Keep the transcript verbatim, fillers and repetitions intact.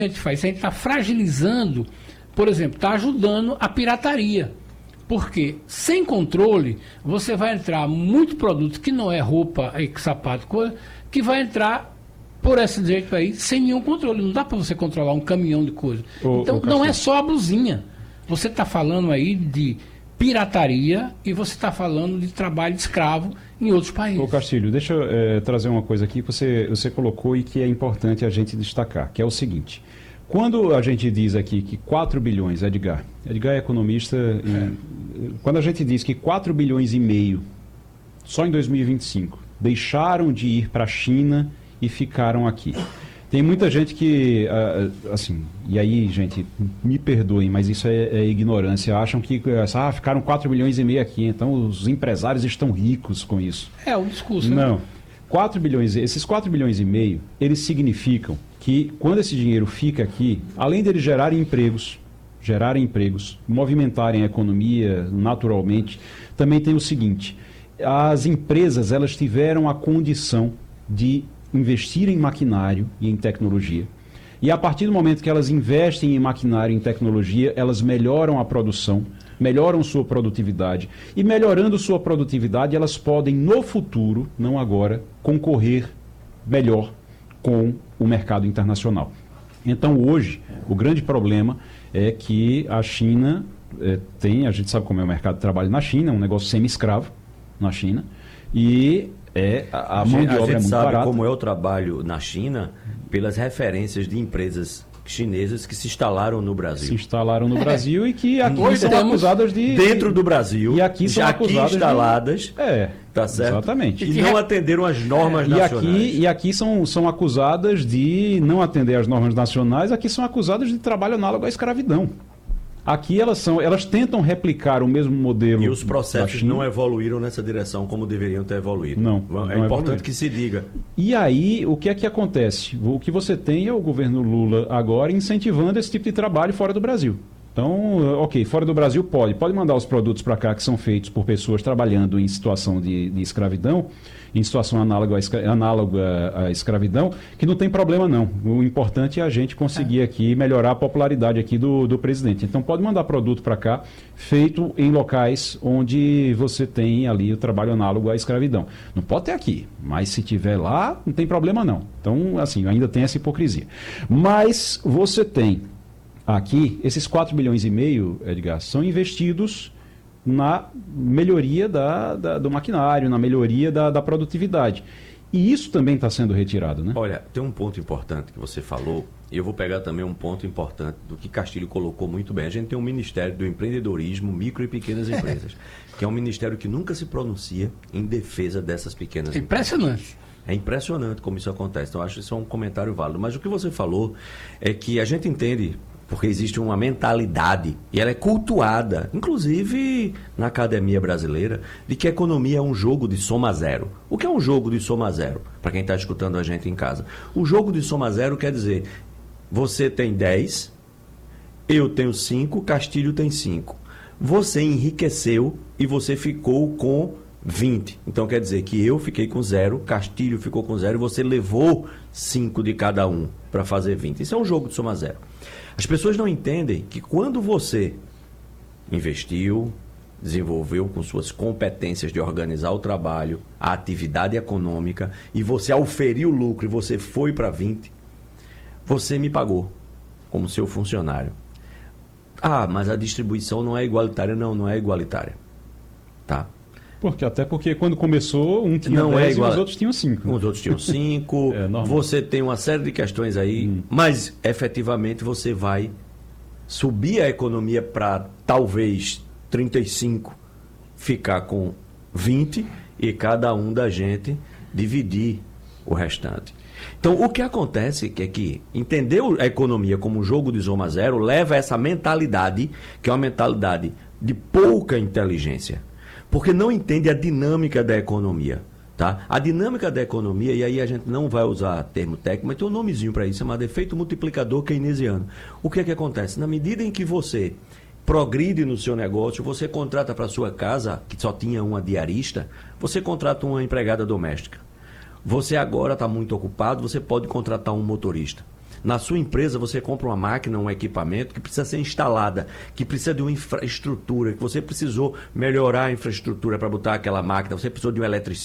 a gente faz? A gente está fragilizando, por exemplo, está ajudando a pirataria. Porque sem controle, você vai entrar muito produto que não é roupa, sapato, coisa, que vai entrar por esse jeito aí, sem nenhum controle. Não dá para você controlar um caminhão de coisa. Ô, então, ô, não é só a blusinha. Você está falando aí de pirataria e você está falando de trabalho de escravo em outros países. Ô Castilho, deixa eu é, trazer uma coisa aqui que você, você colocou e que é importante a gente destacar, que é o seguinte. Quando a gente diz aqui que quatro bilhões, Edgar, Edgar é economista, é. E, quando a gente diz que quatro bilhões e meio, só em dois mil e vinte e cinco, deixaram de ir para a China e ficaram aqui. Tem muita gente que, assim, e aí, gente, me perdoem, mas isso é, é ignorância. Acham que ah, ficaram quatro bilhões e meio aqui, então os empresários estão ricos com isso. É um discurso. Não. Né? quatro bilhões, esses quatro bilhões e meio, eles significam que quando esse dinheiro fica aqui, além deles gerarem empregos, gerarem empregos, movimentarem a economia naturalmente, também tem o seguinte, as empresas elas tiveram a condição de investir em maquinário e em tecnologia. E a partir do momento que elas investem em maquinário e em tecnologia, elas melhoram a produção, melhoram sua produtividade. E melhorando sua produtividade, elas podem, no futuro, não agora, concorrer melhor com o mercado internacional. Então, hoje, o grande problema é que a China é, tem, a gente sabe como é o mercado de trabalho na China, é um negócio semi-escravo na China, e é, a, a mão de obra é muito barata. A gente sabe como é o trabalho na China pelas referências de empresas chinesas que se instalaram no Brasil. Se instalaram no Brasil e que aqui Hoje são acusadas de... Dentro do Brasil, e aqui são já acusadas aqui instaladas, de... É, tá certo? Exatamente. E não atenderam às normas é, nacionais. E aqui, e aqui são, são acusadas de não atender às normas nacionais, aqui são acusadas de trabalho análogo à escravidão. Aqui elas, são, elas tentam replicar o mesmo modelo. E os processos não evoluíram nessa direção como deveriam ter evoluído. Não. É não importante evoluíram. que se diga. E aí, o que é que acontece? O que você tem é o governo Lula agora incentivando esse tipo de trabalho fora do Brasil. Então, ok, fora do Brasil pode. Pode mandar os produtos para cá que são feitos por pessoas trabalhando em situação de, de escravidão, em situação análoga à, escra análoga à escravidão, que não tem problema não. O importante é a gente conseguir aqui melhorar a popularidade aqui do, do presidente. Então pode mandar produto para cá feito em locais onde você tem ali o trabalho análogo à escravidão. Não pode ter aqui, mas se tiver lá, não tem problema não. Então, assim, ainda tem essa hipocrisia. Mas você tem aqui, esses quatro bilhões e meio, Edgar, são investidos na melhoria da, da, do maquinário, na melhoria da, da produtividade. E isso também está sendo retirado, né? Olha, tem um ponto importante que você falou, e eu vou pegar também um ponto importante do que Castilho colocou muito bem. A gente tem um Ministério do Empreendedorismo, Micro e Pequenas Empresas, que é um ministério que nunca se pronuncia em defesa dessas pequenas empresas. Impressionante. É impressionante como isso acontece. Então, eu acho que isso é um comentário válido. Mas o que você falou é que a gente entende... porque existe uma mentalidade, e ela é cultuada, inclusive na academia brasileira, de que a economia é um jogo de soma zero. O que é um jogo de soma zero? Para quem está escutando a gente em casa. O jogo de soma zero quer dizer, você tem dez, eu tenho cinco, Castilho tem cinco. Você enriqueceu e você ficou com vinte. Então quer dizer que eu fiquei com zero, Castilho ficou com zero, e você levou cinco de cada um para fazer vinte. Isso é um jogo de soma zero. As pessoas não entendem que quando você investiu, desenvolveu com suas competências de organizar o trabalho, a atividade econômica, e você auferiu o lucro e você foi para vinte, você me pagou como seu funcionário. Ah, mas a distribuição não é igualitária. Não, não é igualitária. Tá? Porque, até porque quando começou, um tinha não dez é igual... e os outros tinham cinco. Os outros tinham cinco. É normal. Você tem uma série de questões aí, hum. mas efetivamente você vai subir a economia para talvez trinta e cinco, ficar com vinte e cada um da gente dividir o restante. Então, o que acontece é que entender a economia como um jogo de soma zero leva a essa mentalidade, que é uma mentalidade de pouca inteligência. Porque não entende a dinâmica da economia. Tá? A dinâmica da economia, e aí a gente não vai usar termo técnico, mas tem um nomezinho para isso, chamado efeito multiplicador keynesiano. O que é que acontece? Na medida em que você progride no seu negócio, você contrata para sua casa, que só tinha uma diarista, você contrata uma empregada doméstica. Você agora está muito ocupado, você pode contratar um motorista. Na sua empresa você compra uma máquina, um equipamento que precisa ser instalada, que precisa de uma infraestrutura, que você precisou melhorar a infraestrutura para botar aquela máquina, você precisou de um eletricista,